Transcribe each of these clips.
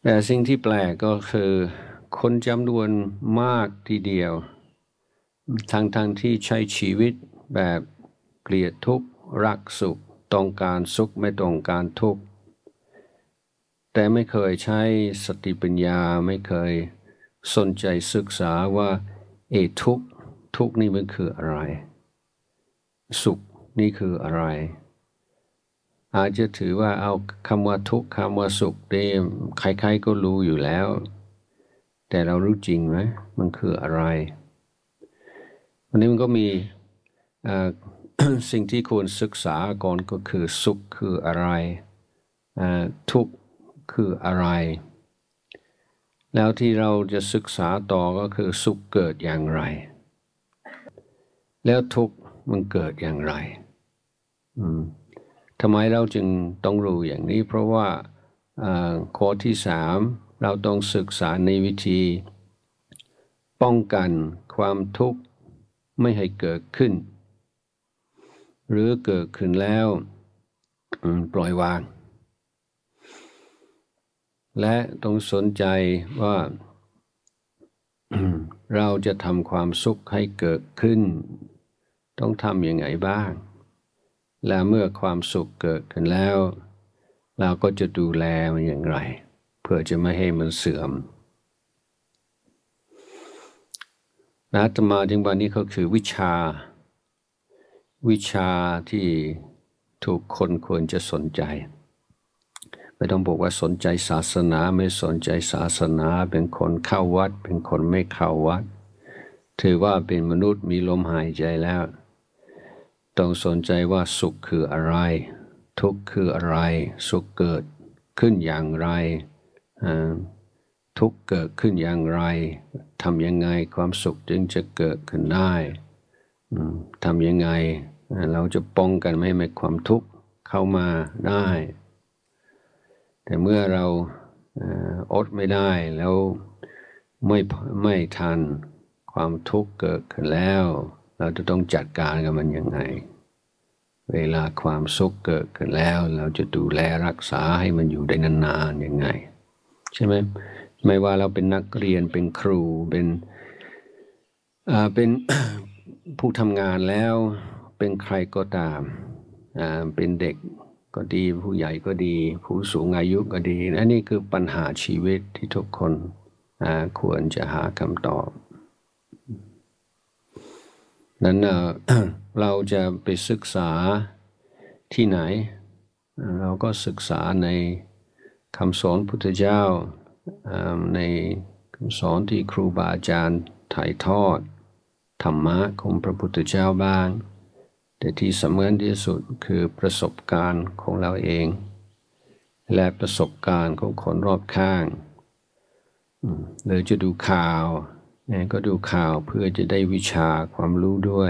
แต่สิ่งที่แปลกก็คือคนจำนวนมากทีเดียวทั้งที่ใช้ชีวิตแบบเกลียดทุกข์รักสุขต้องการสุขไม่ต้องการทุกข์แต่ไม่เคยใช้สติปัญญาไม่เคยสนใจศึกษาว่าทุกข์นี่มันคืออะไรสุขนี่คืออะไรอาจจะถือว่าเอาคำว่าทุกข์คำว่าสุขเนี่ยใครๆก็รู้อยู่แล้วแต่เรารู้จริงไหมมันคืออะไรวันนี้มันก็มีสิ่งที่ควรศึกษาก่อนก็คือสุขคืออะไรทุกข์คืออะไรแล้วที่เราจะศึกษาต่อก็คือสุขเกิดอย่างไรแล้วทุกข์มันเกิดอย่างไรทำไมเราจึงต้องรู้อย่างนี้เพราะว่าข้อที่3เราต้องศึกษาในวิธีป้องกันความทุกข์ไม่ให้เกิดขึ้นหรือเกิดขึ้นแล้วปล่อยวางและต้องสนใจว่าเราจะทำความสุขให้เกิดขึ้นต้องทำยังไงบ้างและเมื่อความสุขเกิดขึ้นแล้วเราก็จะดูแลมันอย่างไรเพื่อจะไม่ให้มันเสื่อมอาตมาจึงว่านี้ก็คือวิชาที่ทุกคนควรจะสนใจไม่ต้องบอกว่าสนใจศาสนาไม่สนใจศาสนาเป็นคนเข้าวัดเป็นคนไม่เข้าวัดถือว่าเป็นมนุษย์มีลมหายใจแล้วต้องสนใจว่าสุขคืออะไรทุกข์คืออะไรสุขเกิดขึ้นอย่างไรทุกข์เกิดขึ้นอย่างไรทำยังไงความสุขจึงจะเกิดขึ้นได้ทำยังไงเราจะป้องกันไม่ให้ความทุกข์เข้ามาได้แต่เมื่อเราอดไม่ได้แล้วไม่ทันความทุกข์เกิดขึ้นแล้วเราจะต้องจัดการกับมันยังไงเวลาความสุขเกิดขึ้นแล้วเราจะดูแลรักษาให้มันอยู่ได้นานๆยังไงใช่ไหมไม่ว่าเราเป็นนักเรียนเป็นครูเป็น ผู้ทำงานแล้วเป็นใครก็ตามเป็นเด็กก็ดีผู้ใหญ่ก็ดีผู้สูงอายุก็ดีและนี่คือปัญหาชีวิตที่ทุกคนควรจะหาคำตอบนั้นเราจะไปศึกษาที่ไหนเราก็ศึกษาในคำสอนพุทธเจ้าในคำสอนที่ครูบาอาจารย์ถ่ายทอดธรรมะของพระพุทธเจ้าบ้างแต่ที่สำคัญที่สุดคือประสบการณ์ของเราเองและประสบการณ์ของคนรอบข้างหรือจะดูข่าวก็ดูข่าวเพื่อจะได้วิชาความรู้ด้วย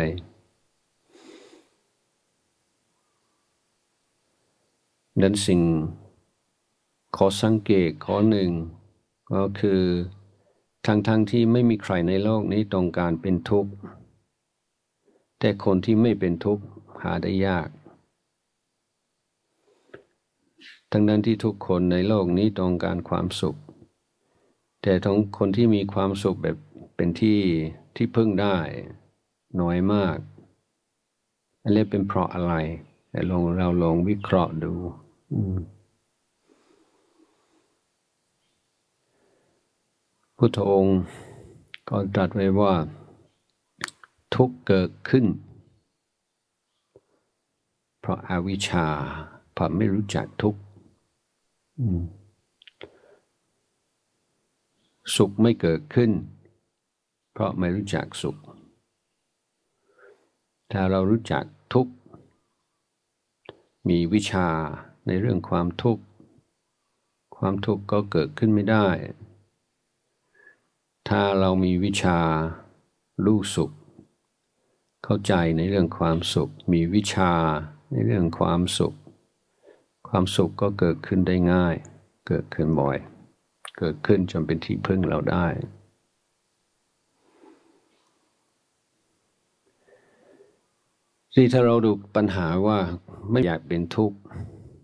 นั้นสิ่งขอสังเกตข้อหนึ่งก็คือทั้งที่ไม่มีใครในโลกนี้ต้องการเป็นทุกข์แต่คนที่ไม่เป็นทุกข์หาได้ยากทั้งนั้นที่ทุกคนในโลกนี้ต้องการความสุขแต่ทั้งคนที่มีความสุขแบบเป็นที่พึ่งได้น้อยมากอันนี้เป็นเพราะอะไรเราลองวิเคราะห์ดูพุทธองค์ก็ตรัสไว้ว่าทุกข์เกิดขึ้นเพราะอวิชชาเพราะไม่รู้จักทุกข์สุขไม่เกิดขึ้นเพราะไม่รู้จักสุขถ้าเรารู้จักทุกข์มีวิชาในเรื่องความทุกข์ก็เกิดขึ้นไม่ได้ถ้าเรามีวิชารู้สุขเข้าใจในเรื่องความสุขมีวิชาในเรื่องความสุขก็เกิดขึ้นได้ง่ายเกิดขึ้นบ่อยเกิดขึ้นจนเป็นที่พึ่งเราได้ที่ถ้าเราดูปัญหาว่าไม่อยากเป็นทุกข์